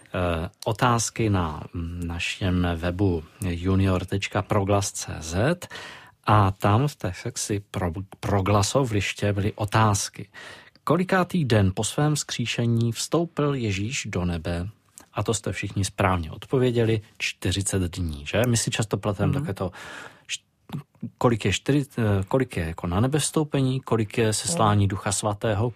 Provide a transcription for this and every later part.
otázky na našem webu junior.proglas.cz a tam v té sekci proglasovliště byly otázky. Kolikátý den po svém vzkříšení vstoupil Ježíš do nebe? A to jste všichni správně odpověděli, 40 dní, že? My si často pleteme také to, kolik je jako na nebe vstoupení, kolik je seslání Ducha Svatého,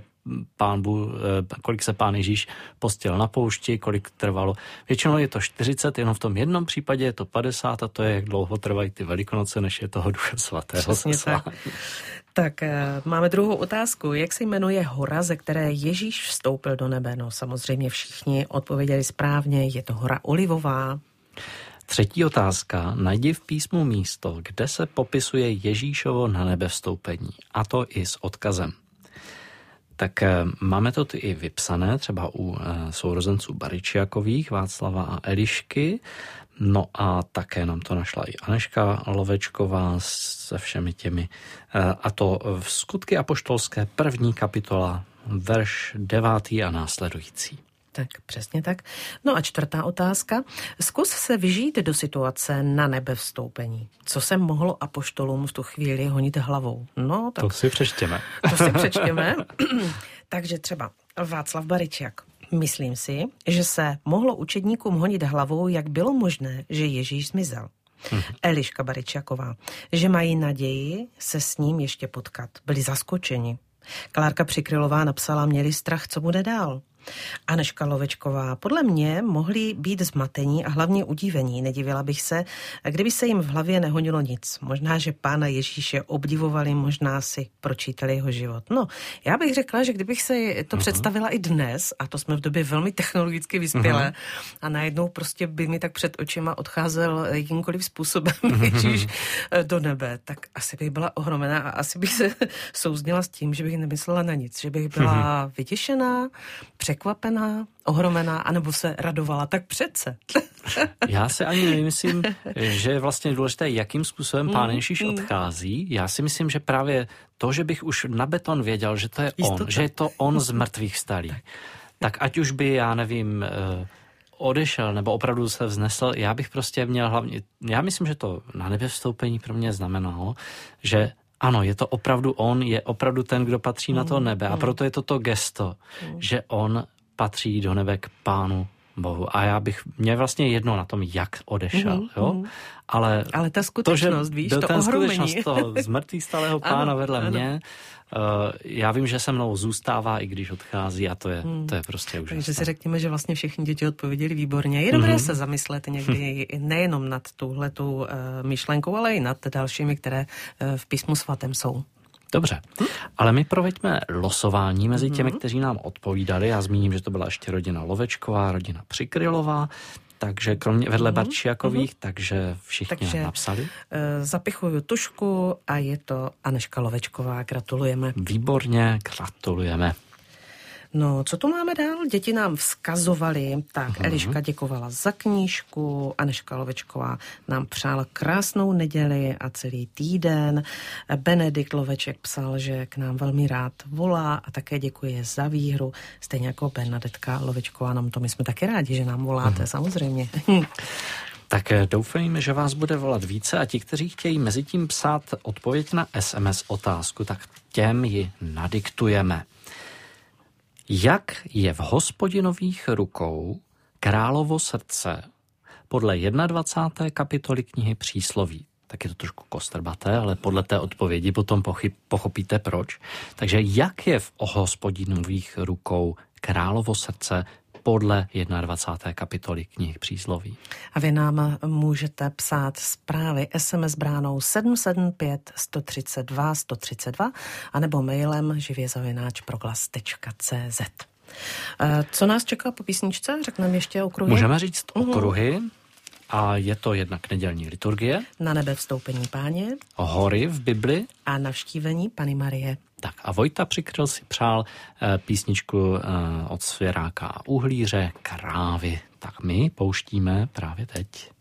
kolik se Pán Ježíš postil na poušti, kolik trvalo. Většinou je to 40, jenom v tom jednom případě je to 50 a to je, jak dlouho trvají ty Velikonoce, než je toho Ducha Svatého. Přesně tak. Tak máme druhou otázku. Jak se jmenuje hora, ze které Ježíš vstoupil do nebe? No samozřejmě všichni odpověděli správně, je to hora Olivová. Třetí otázka. Najdi v písmu místo, kde se popisuje Ježíšovo na nebe vstoupení. A to i s odkazem. Tak máme to i vypsané, třeba u sourozenců Baričiakových, Václava a Elišky. No a také nám to našla i Anežka Lovečková se všemi těmi. A to v Skutky apoštolské 1. kapitola, verš 9. a následující. Tak, přesně tak. No a čtvrtá otázka. Zkus se vžít do situace na nebe vstoupení. Co se mohlo apoštolům v tu chvíli honit hlavou? No, tak... To si přečtěme. Takže třeba Václav Baričiak. Myslím si, že se mohlo učedníkům honit hlavou, jak bylo možné, že Ježíš zmizel. Eliška Baričiaková, že mají naději se s ním ještě potkat. Byli zaskočeni. Klárka Přikrylová napsala, měli strach, co bude dál. Anežka Lovečková, podle mě mohli být zmatení a hlavně udívení. Nedivila bych se, kdyby se jim v hlavě nehonilo nic. Možná, že Pána Ježíše obdivovali, možná si pročítali jeho život. No, já bych řekla, že kdybych se to představila i dnes, a to jsme v době velmi technologicky vyspělé, a najednou prostě by mi tak před očima odcházel jakýmkoliv způsobem Ježíš do nebe, tak asi bych byla ohromená a asi bych se souzněla s tím, že bych nemyslela na nic, že bych byla vytěšená, překvapená, ohromená, anebo se radovala, tak přece. Já si ani nemyslím, že je vlastně důležité, jakým způsobem Pán Ježíš odchází. Já si myslím, že právě to, že bych už na beton věděl, že to je on, že je to on z mrtvých vstalý. Tak ať už by, já nevím, odešel, nebo opravdu se vznesl, já bych prostě měl hlavně, já myslím, že to na nebe vstoupení pro mě znamenalo, že ano, je to opravdu on, je opravdu ten, kdo patří na to nebe a proto je to gesto, že on patří do nebe k Pánu Bohu. A mě vlastně jedno na tom, jak odešel, jo? Ale ta skutečnost, to, víš, to ten ohromení. Skutečnost toho zmrtvýchvstalého Pána vedle mě, já vím, že se mnou zůstává, i když odchází a to je prostě úžasné. Takže si řekněme, že vlastně všechny děti odpověděli výborně. Je dobré se zamyslet někdy nejenom nad touhletou myšlenkou, ale i nad dalšími, které v písmu svatém jsou. Dobře, ale my proveďme losování mezi těmi, kteří nám odpovídali. Já zmíním, že to byla ještě rodina Lovečková, rodina Přikrylová, takže kromě vedle Barčiakových, takže všichni nám napsali. Zapichuju tušku a je to Anežka Lovečková. Gratulujeme. Výborně, gratulujeme. No, co tu máme dál? Děti nám vzkazovali. Tak, Eliška děkovala za knížku, Anežka Lovečková nám přála krásnou neděli a celý týden. Benedikt Loveček psal, že k nám velmi rád volá a také děkuje za výhru. Stejně jako Bernadetka Lovečková, nám to my jsme taky rádi, že nám voláte, samozřejmě. Tak doufejme, že vás bude volat více a ti, kteří chtějí mezi tím psát odpověď na SMS otázku, tak těm ji nadiktujeme. Jak je v Hospodinových rukou královo srdce podle 21. kapitoly knihy Přísloví? Tak je to trošku kostrbaté, ale podle té odpovědi potom pochopíte proč. Takže jak je v Hospodinových rukou královo srdce podle 21. kapitoly knihy Přísloví? A vy nám můžete psát zprávy SMS bránou 775 132 132 anebo mailem živě@proglas.cz. Co nás čeká po písničce? Řekneme ještě okruhy. Můžeme říct okruhy. A je to jednak nedělní liturgie. Na nebe vstoupení Páně. Hory v Bibli. A navštívení Panny Marie. Tak a Vojta Přikryl si přál písničku od Svěráka a Uhlíře, Krávy. Tak my pouštíme právě teď.